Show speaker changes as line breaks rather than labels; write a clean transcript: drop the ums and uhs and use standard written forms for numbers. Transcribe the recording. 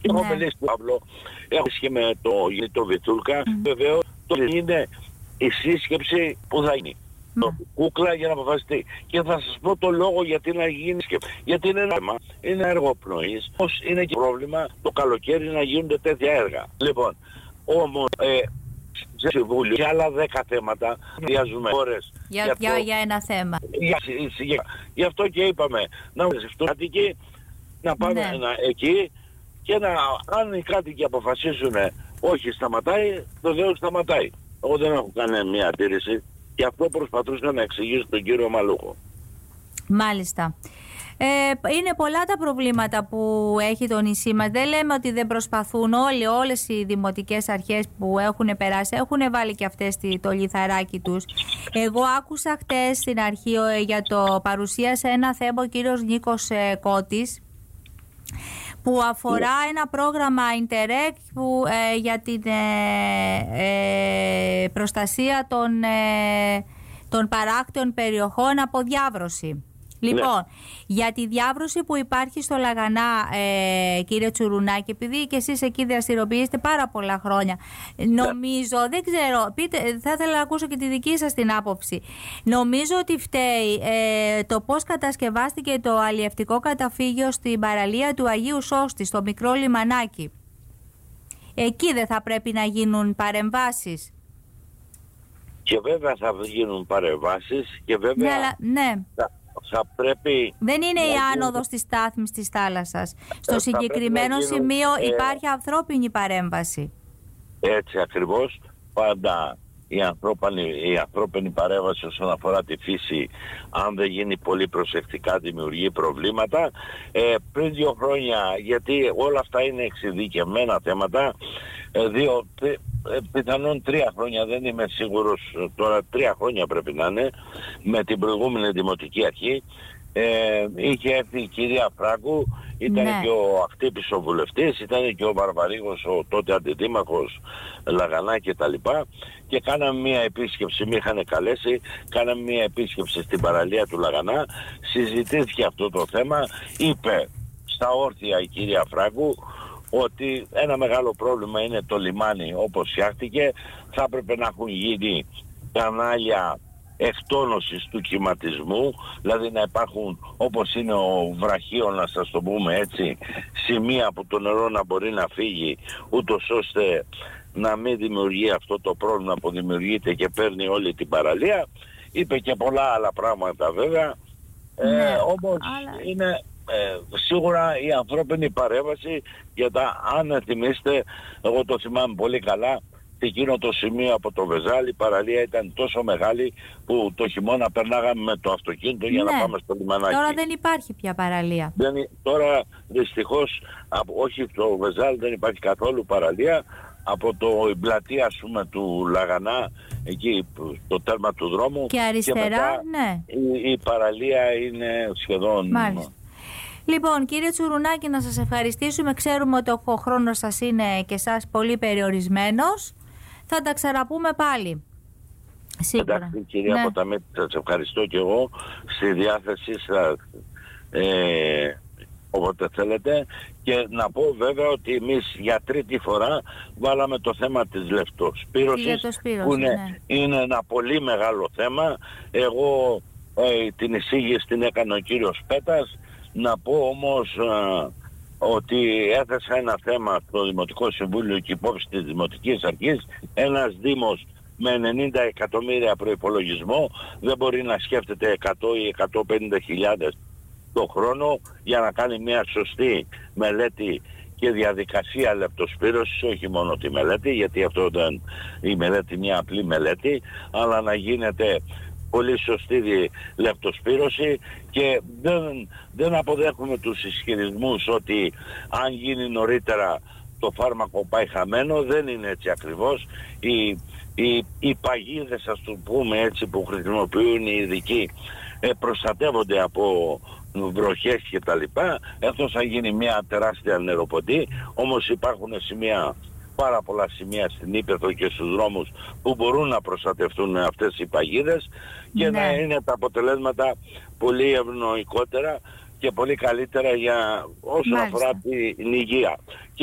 Έχω μιλήσει του Παύλο, έχω και με το Βιθούλκα. Βεβαίως το είναι η σύσκεψη που θα γίνει. Το κούκλα για να αποφασιστεί. Και θα σας πω το λόγο γιατί να γίνει σκέψη. Γιατί είναι ένα θέμα, είναι έργο πνοής. Όμως είναι και πρόβλημα το καλοκαίρι να γίνονται τέτοια έργα. Λοιπόν, όμως σε συμβούλιο για άλλα 10 θέματα διάζουμε ώρες
για ένα θέμα.
Γι' αυτό και είπαμε να μαζευτούν κάτοικοι, να πάμε εκεί και αν οι κάτοικοι αποφασίσουν όχι σταματάει, βεβαίως σταματάει. Εγώ δεν έχω κανένα μια αντίρρηση. Και αυτό προσπαθούσα να εξηγήσω τον κύριο Μαλούχο.
Μάλιστα. Είναι πολλά τα προβλήματα που έχει το νησί μας. Δεν λέμε ότι δεν προσπαθούν όλες οι δημοτικές αρχές που έχουν περάσει. Έχουν βάλει και αυτές το λιθαράκι τους. Εγώ άκουσα χτες στην αρχή για το παρουσίασε ένα θέμα ο κύριος Νίκος Κώτης, που αφορά ένα πρόγραμμα Interreg για την προστασία των παράκτιων περιοχών από διάβρωση. Λοιπόν, για τη διάβρωση που υπάρχει στο Λαγανά, κύριε Τσουρουνάκη, επειδή και εσείς εκεί δραστηριοποιήσετε πάρα πολλά χρόνια, νομίζω, δεν ξέρω, θα ήθελα να ακούσω και τη δική σας την άποψη. Νομίζω ότι φταίει το πώς κατασκευάστηκε το αλλιευτικό καταφύγιο στην παραλία του Αγίου Σώστη, στο μικρό λιμανάκι. Εκεί δεν θα πρέπει να γίνουν παρεμβάσεις?
Και βέβαια θα γίνουν παρεμβάσεις και βέβαια... Θα πρέπει...
Δεν είναι η άνοδος της στάθμης της θάλασσας. Στο συγκεκριμένο σημείο υπάρχει ανθρώπινη παρέμβαση.
Έτσι ακριβώς. Πάντα η ανθρώπινη παρέμβαση όσον αφορά τη φύση, αν δεν γίνει πολύ προσεκτικά, δημιουργεί προβλήματα. Πριν 2 χρόνια, γιατί όλα αυτά είναι εξειδικευμένα θέματα, πιθανόν 3 χρόνια, δεν είμαι σίγουρος τώρα, 3 χρόνια πρέπει να είναι, με την προηγούμενη Δημοτική Αρχή, είχε έρθει η κυρία Φράγκου, ήταν και ο Ακτύπης ο βουλευτής, ήταν και ο Βαρβαρίγος ο τότε αντιδήμαρχος Λαγανά και τα λοιπά, και κάναμε μια επίσκεψη, με είχαν καλέσει, κάναμε μια επίσκεψη στην παραλία του Λαγανά, συζητήθηκε αυτό το θέμα, είπε στα όρθια η κυρία Φράγκου ότι ένα μεγάλο πρόβλημα είναι το λιμάνι όπως φτιάχτηκε, θα έπρεπε να έχουν γίνει κανάλια εκτόνωσης του κυματισμού, δηλαδή να υπάρχουν, όπως είναι ο βραχίωνας, να το πούμε έτσι, σημεία που το νερό να μπορεί να φύγει, ούτως ώστε να μην δημιουργεί αυτό το πρόβλημα που δημιουργείται και παίρνει όλη την παραλία. Είπε και πολλά άλλα πράγματα βέβαια, όμως είναι σίγουρα η ανθρώπινη παρέμβαση, γιατί αν θυμίστε, εγώ το θυμάμαι πολύ καλά, εκείνο το σημείο από το Βεζάλ, η παραλία ήταν τόσο μεγάλη που το χειμώνα περνάγαμε με το αυτοκίνητο για να πάμε στο λιμανάκι.
Τώρα δεν υπάρχει πια παραλία.
Τώρα δυστυχώς, όχι στο Βεζάλ δεν υπάρχει καθόλου παραλία. Από η πλατεία, ας πούμε, του Λαγανά, εκεί το τέρμα του δρόμου
και αριστερά,
η παραλία είναι σχεδόν...
Μάλιστα. Λοιπόν, κύριε Τσουρουνάκη, να σας ευχαριστήσουμε. Ξέρουμε ότι ο χρόνος σας είναι και εσάς πολύ περιορισμένος. Θα τα ξαναπούμε πάλι. Σίγουρα.
Εντάξει, κυρία Ποταμίτη, σας ευχαριστώ και εγώ. Στη διάθεσή σας όποτε θέλετε. Και να πω βέβαια ότι εμείς για 3η φορά βάλαμε το θέμα της λεπτοσπύρωσης, που είναι ένα πολύ μεγάλο θέμα. Εγώ την εισήγηση την έκανε ο κύριος Πέτας. Να πω όμως ότι έθεσα ένα θέμα στο Δημοτικό Συμβούλιο και υπόψη της Δημοτικής Αρχής. Ένας Δήμος με 90 εκατομμύρια προϋπολογισμό δεν μπορεί να σκέφτεται 100 ή 150.000 το χρόνο για να κάνει μια σωστή μελέτη και διαδικασία λεπτοσπύρωσης, όχι μόνο τη μελέτη, γιατί αυτό δεν η μελέτη μια απλή μελέτη, αλλά να γίνεται πολύ σωστή λεπτοσπύρωση. Και δεν αποδέχουμε τους ισχυρισμούς ότι αν γίνει νωρίτερα το φάρμακο πάει χαμένο. Δεν είναι έτσι ακριβώς. Οι παγίδες, ας το πούμε έτσι, που χρησιμοποιούν οι ειδικοί προστατεύονται από βροχές και τα λοιπά. Αυτό θα γίνει μια τεράστια νεροποντή. Όμως υπάρχουν πάρα πολλά σημεία στην Ύπαιθρο και στους δρόμους που μπορούν να προστατευτούν αυτές οι παγίδες και να είναι τα αποτελέσματα πολύ ευνοϊκότερα και πολύ καλύτερα για όσον αφορά την υγεία.